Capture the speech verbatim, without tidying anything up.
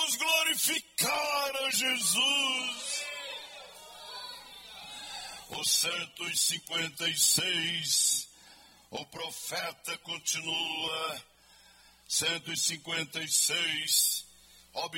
Vamos glorificar a Jesus. O cento e cinquenta e seis, o profeta continua. cento e cinquenta e seis,